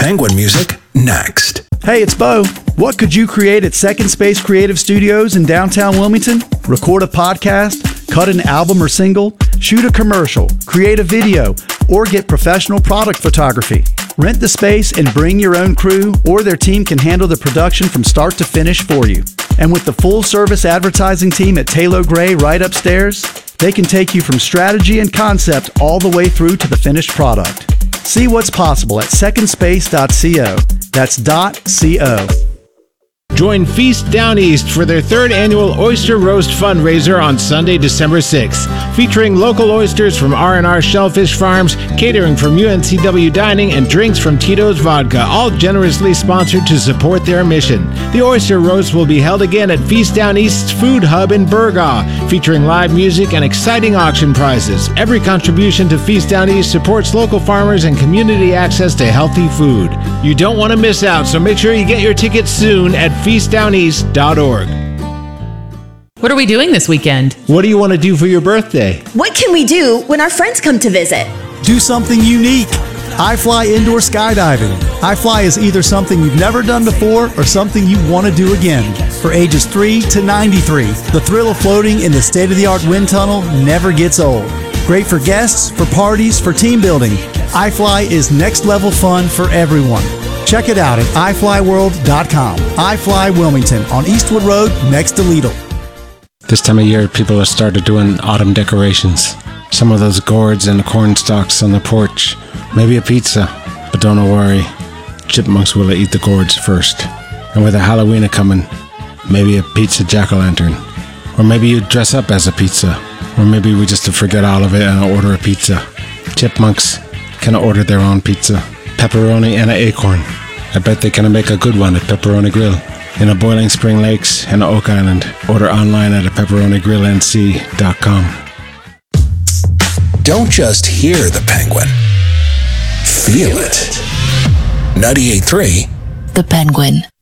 Penguin Music, next. Hey, it's Bo. What could you create at Second Space Creative Studios in downtown Wilmington? Record a podcast, cut an album or single, shoot a commercial, create a video, or get professional product photography. Rent the space and bring your own crew, or their team can handle the production from start to finish for you. And with the full-service advertising team at Taylor Gray right upstairs, they can take you from strategy and concept all the way through to the finished product. See what's possible at secondspace.co. That's .co. Join Feast Down East for their third annual Oyster Roast fundraiser on Sunday, December 6th, featuring local oysters from R&R Shellfish Farms, catering from UNCW Dining, and drinks from Tito's Vodka, all generously sponsored to support their mission. The Oyster Roast will be held again at Feast Down East's Food Hub in Burgaw, featuring live music and exciting auction prizes. Every contribution to Feast Down East supports local farmers and community access to healthy food. You don't want to miss out, so make sure you get your tickets soon at feastdowneast.org. What are we doing this weekend? What do you want to do for your birthday? What can we do when our friends come to visit? Do something unique. iFly Indoor Skydiving. iFly is either something you've never done before or something you want to do again. For ages 3 to 93, the thrill of floating in the state-of-the-art wind tunnel never gets old. Great for guests, for parties, for team building. iFly is next-level fun for everyone. Check it out at iFlyWorld.com. iFly Wilmington on Eastwood Road next to Lidl. This time of year, people have started doing autumn decorations. Some of those gourds and the corn stalks on the porch. Maybe a pizza. But don't worry, chipmunks will eat the gourds first. And with a Halloween coming, maybe a pizza jack-o'-lantern. Or maybe you dress up as a pizza. Or maybe we just forget all of it and order a pizza. Chipmunks can order their own pizza. Pepperoni and an acorn. I bet they can make a good one at Pepperoni Grill. In a Boiling Spring Lakes and Oak Island. Order online at pepperonigrillnc.com. Don't just hear the Penguin. Feel it. 98.3 The Penguin.